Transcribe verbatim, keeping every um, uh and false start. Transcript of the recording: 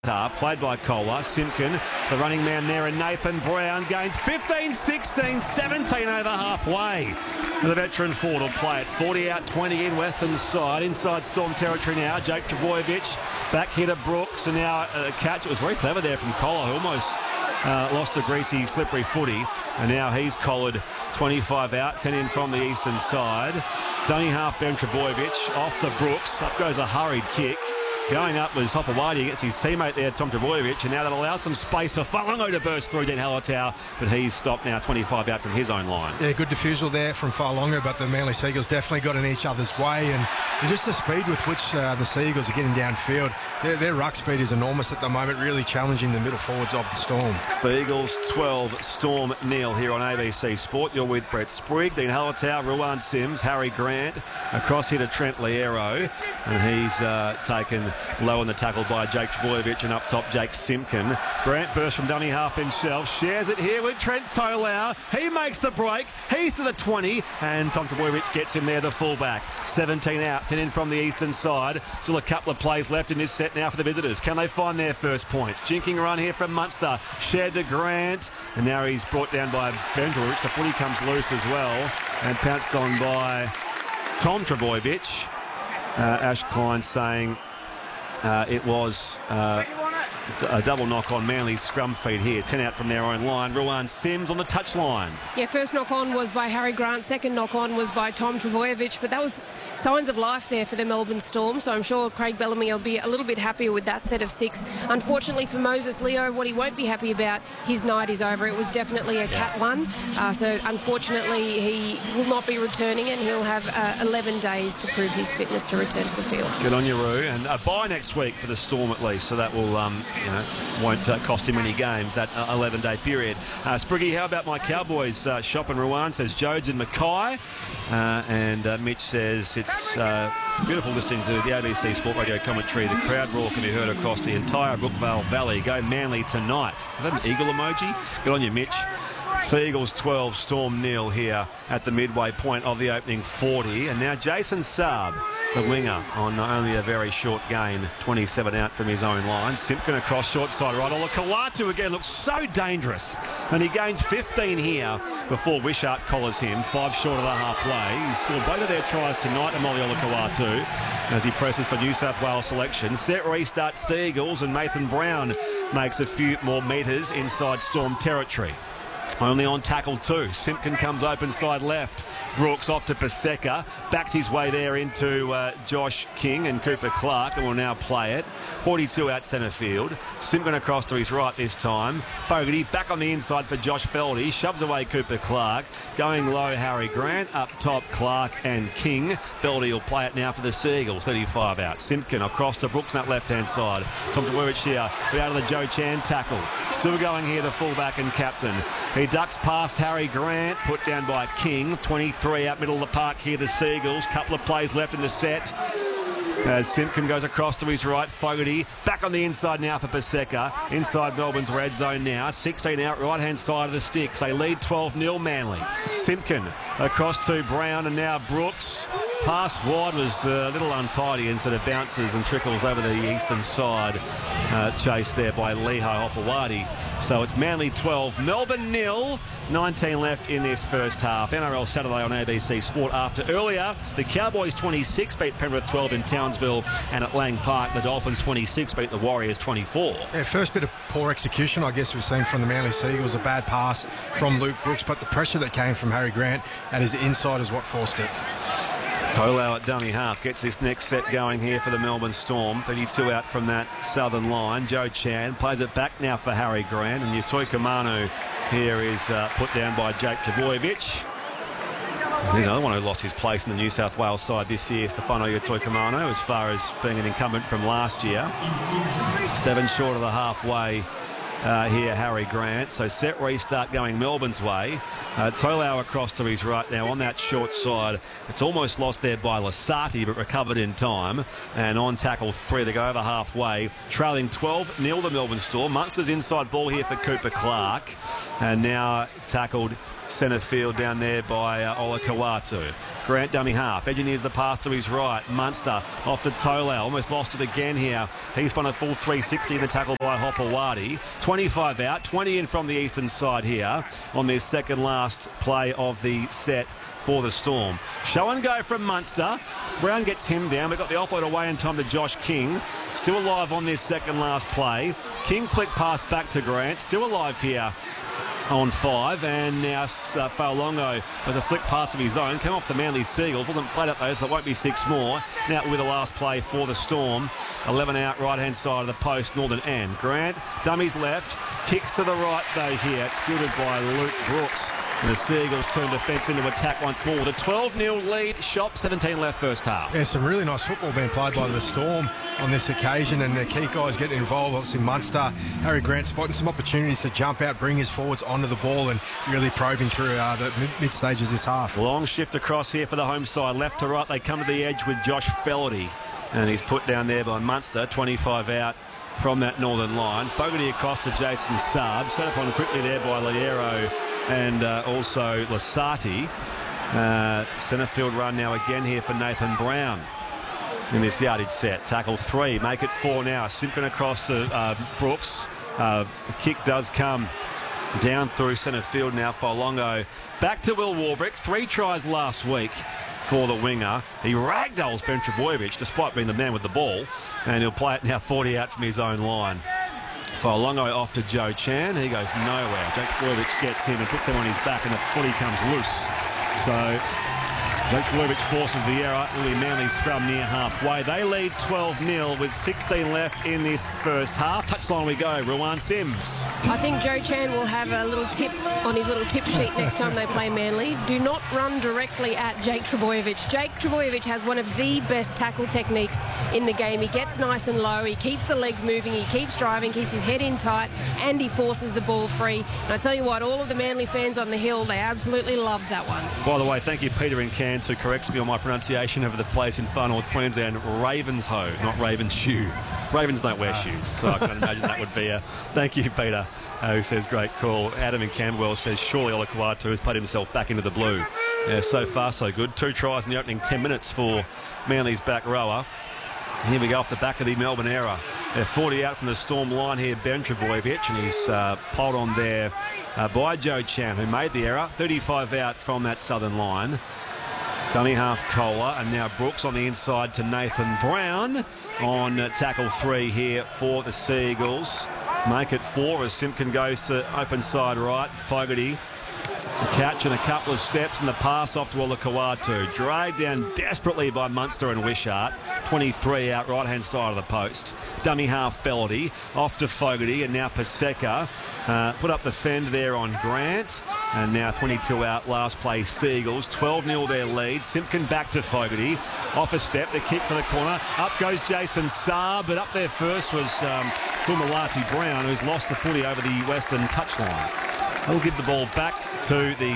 Played by Kohler. Simpkin, the running man there, and Nathan Brown gains fifteen, sixteen, seventeen over halfway. The veteran Ford will play it. forty out, twenty in, Western side. Inside Storm territory now. Jake Trbojevic back here to Brooks, and now a catch. It was very clever there from Kohler, who almost uh, lost the greasy, slippery footy. And now he's collared twenty-five out, ten in from the eastern side. Dummy half Ben Trbojevic off to Brooks. Up goes a hurried kick. Going up was Hopewadi against his teammate there, Tom Trbojevic, and now that allows some space for Fa'alogo to burst through Den Hallertau, but he's stopped now twenty-five out from his own line. Yeah, good defusal there from Fa'alogo, but the Manly Seagulls definitely got in each other's way, and just the speed with which uh, the Seagulls are getting downfield. Their, their ruck speed is enormous at the moment, really challenging the middle forwards of the Storm. Seagulls twelve, Storm nil here on A B C Sport. You're with Brett Sprigg, Den Hallertau, Ruan Sims, Harry Grant, across here to Trent Liero, and he's uh, taken low on the tackle by Jake Trbojevic, and up top Jake Simpkin. Grant bursts from dummy half himself, shares it here with Trent Tolau. He makes the break, he's to the twenty, and Tom Trbojevic gets him there, the fullback. seventeen out, ten in from the eastern side. Still a couple of plays left in this set now for the visitors. Can they find their first point? Jinking run here from Munster, shared to Grant, and now he's brought down by Benjaruch. The footy comes loose as well, and pounced on by Tom Trbojevic. Uh, Ash Klein saying Uh, it was uh, a double knock on Manly's scrum feed here. ten out from their own line. Ruan Sims on the touchline. Yeah, first knock on was by Harry Grant. Second knock on was by Tom Trbojevic. But that was signs of life there for the Melbourne Storm. So I'm sure Craig Bellamy will be a little bit happier with that set of six. Unfortunately for Moses Leo, what he won't be happy about, his night is over. It was definitely a cat one. Uh, so unfortunately he will not be returning, and he'll have uh, eleven days to prove his fitness to return to the field. Good on you, Roo. And a bye next week for the Storm at least. So that will, um, you know, won't uh, cost him any games, that uh, eleven-day period. Uh, Spriggy, how about my Cowboys uh, shop in Ruan? Says Jodes and Mackay. Uh, and uh, Mitch says it's uh, beautiful listening to the A B C Sport Radio commentary. The crowd roar can be heard across the entire Brookvale Valley. Go Manly tonight. Is that an eagle emoji? Good on you, Mitch. Seagulls twelve, Storm nil here at the midway point of the opening forty. And now Jason Saab, the winger, on only a very short gain, twenty-seven out from his own line. Simpkin across short side right. Olakau'atu again looks so dangerous. And he gains fifteen here before Wishart collars him, five short of the halfway. He's scored both of their tries tonight, Amoli Olakau'atu, as he presses for New South Wales selection. Set restart Seagulls, and Nathan Brown makes a few more metres inside Storm territory. Only on tackle two. Simpkin comes open side left. Brooks off to Paseka. Backs his way there into uh, Josh King and Cooper Clark, and will now play it. forty-two out centre field. Simpkin across to his right this time. Fogarty back on the inside for Josh Feldy. Shoves away Cooper Clark. Going low, Harry Grant. Up top, Clark and King. Feldy will play it now for the Seagulls. thirty-five out. Simpkin across to Brooks on that left-hand side. Tom Trbojevic here. Be out of the Joe Chan tackle. Still going here, the fullback and captain. He ducks past Harry Grant, put down by King. twenty-three out middle of the park here, the Seagulls. Couple of plays left in the set. As Simpkin goes across to his right, Fogarty back on the inside now for Paseka. Inside Melbourne's red zone now. sixteen out, right-hand side of the sticks. They lead twelve nil Manly. Simpkin across to Brown, and now Brooks. Pass wide was a little untidy, and sort of bounces and trickles over the eastern side. Uh, chased there by Lehi Hopewadi. So it's Manly twelve, Melbourne nil. nineteen left in this first half. N R L Saturday on A B C Sport. After earlier, the Cowboys twenty-six beat Penrith twelve in Townsville, and at Lang Park, the Dolphins twenty-six beat the Warriors twenty-four. Yeah, first bit of poor execution, I guess we've seen from the Manly Seagulls. A bad pass from Luke Brooks, but the pressure that came from Harry Grant at his inside is what forced it. Tolau at dummy half gets this next set going here for the Melbourne Storm. thirty-two out from that southern line. Joe Chan plays it back now for Harry Grant, and Utoi Kamanu here is uh, put down by Jake Trbojevic. He's another one who lost his place in the New South Wales side this year, Stefano Utoi Kamanu, as far as being an incumbent from last year. Seven short of the halfway. Uh, here, Harry Grant. So set restart going Melbourne's way. Uh, Tolau across to his right now on that short side. It's almost lost there by Lasati, but recovered in time. And on tackle three, they go over halfway. Trailing twelve nil the Melbourne Storm. Munster's inside ball here for Cooper Clark. And now tackled centre field down there by uh, Olakau'atu. Grant dummy half. Engineers the pass to his right. Munster off to Tolau. Almost lost it again here. He's spun a full three sixty in the tackle by Hopewadi. twenty-five out, twenty in from the eastern side here on their second last play of the set for the Storm. Show and go from Munster. Brown gets him down. We've got the offload away in time to Josh King. Still alive on this second last play. King flick pass back to Grant. Still alive here on five, and now uh, Faolongo has a flick pass of his own. Came off the Manly Seagulls. Wasn't played up though, so it won't be six more. Now with the last play for the Storm. eleven out, right-hand side of the post, northern end. Grant, dummies left. Kicks to the right though here. It's fielded by Luke Brooks. And the Seagulls turn defence into attack once more. The twelve nil lead. Shop, seventeen left first half. Yeah, some really nice football being played by the Storm on this occasion, and the key guys getting involved. Obviously Munster, Harry Grant spotting some opportunities to jump out, bring his forwards onto the ball, and really probing through uh, the mid, mid stages this half. Long shift across here for the home side. Left to right, they come to the edge with Josh Fellerty. And he's put down there by Munster. twenty-five out from that northern line. Fogarty across to Jason Saab. Set up on quickly there by Liero and uh, also Lasati. Uh, centre field run now again here for Nathan Brown in this yardage set. Tackle three, make it four now. Simpkin across to uh, Brooks. Uh, the kick does come down through centre field now for Longo. Back to Will Warbrick. Three tries last week for the winger. He ragdolls Ben Trebojevic despite being the man with the ball, and he'll play it now forty out from his own line. Faolongo off to Joe Chan. He goes nowhere. Jake Trebojevic gets him and puts him on his back, and the footy comes loose. So Jake Trebojevic forces the error. Really Manly scrum near halfway. They lead twelve nil with sixteen left in this first half. Touchline we go. Rowan Sims. I think Joe Chan will have a little tip on his little tip sheet next time they play Manly. Do not run directly at Jake Trebojevic. Jake Trebojevic has one of the best tackle techniques in the game. He gets nice and low. He keeps the legs moving. He keeps driving, keeps his head in tight, and he forces the ball free. And I tell you what, all of the Manly fans on the hill, they absolutely loved that one. By the way, thank you, Peter in Cairns, who corrects me on my pronunciation of the place in far north Queensland, Ravenshoe, not Ravenshoe. Ravens don't wear shoes, so I can imagine that would be a thank you, Peter, uh, who says great call. Adam in Camberwell says surely Olakau'atu has put himself back into the blue. Yeah, so far so good. Two tries in the opening ten minutes for Manly's back rower. Here we go off the back of the Melbourne era. They're forty out from the Storm line here, Ben Trebojevic, and he's uh, polled on there uh, by Joe Chan, who made the error. thirty-five out from that southern line. Dummy half Kohler, and now Brooks on the inside to Nathan Brown on uh, tackle three here for the Seagulls. Make it four as Simpkin goes to open side right. Fogarty, a catch and a couple of steps, and the pass off to Olakau'atu. Dragged down desperately by Munster and Wishart. twenty-three out, right-hand side of the post. Dummy half Fellerty, off to Fogarty, and now Paseka. Uh, put up the fend there on Grant, and now twenty-two out, last play Seagulls. twelve nil their lead. Simpkin back to Fogarty. Off a step, the kick for the corner. Up goes Jason Saab, but up there first was um, Tumalati Brown, who's lost the footy over the western touchline. He'll give the ball back to the